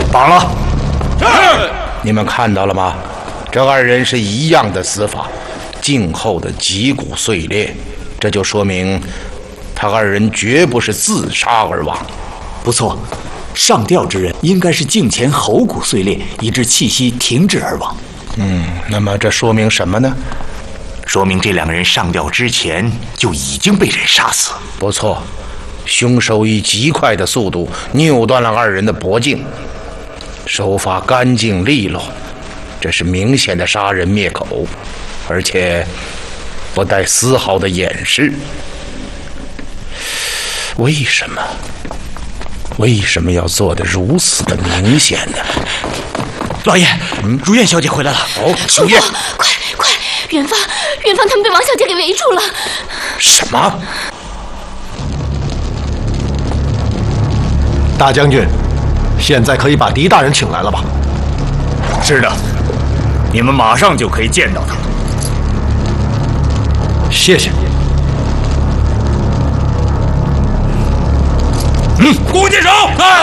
绑了。 你们看到了吗？这二人是一样的死法，颈后的脊骨碎裂，这就说明他二人绝不是自杀而亡。 不错，上吊之人应该是颈前喉骨碎裂，以致气息停止而亡。 那么这说明什么呢？ 说明这两个人上吊之前就已经被人杀死。 不错，凶手以极快的速度扭断了二人的脖颈，手法干净利落，这是明显的杀人灭口，而且不带丝毫的掩饰。为什么？为什么要做得如此的明显呢？ 老爷，如愿小姐回来了。 哦， 叔父，快！元芳他们被王小姐给围住了。 什么？ 大将军，现在可以把狄大人请来了吧？ 是的，你们马上就可以见到他。 谢谢。 弓箭手，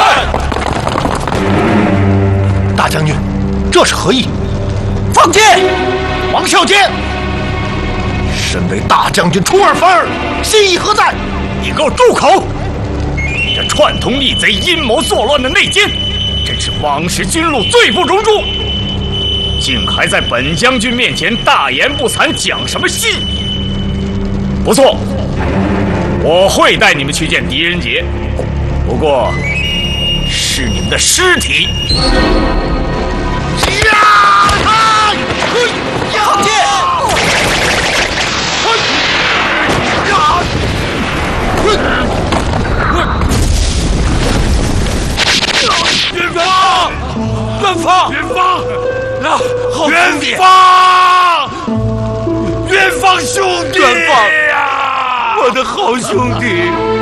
大将军，这是何意？ 放箭！ 王孝坚，身为大将军出尔反尔，心意何在？ 你给我住口！这串通逆贼、阴谋作乱的内奸，真是往时军路罪不容诛！竟还在本将军面前大言不惭，讲什么戏？不错，我会带你们去见狄仁杰，不过是你们的尸体。 放箭！ 元芳兄弟呀！ 我的好兄弟。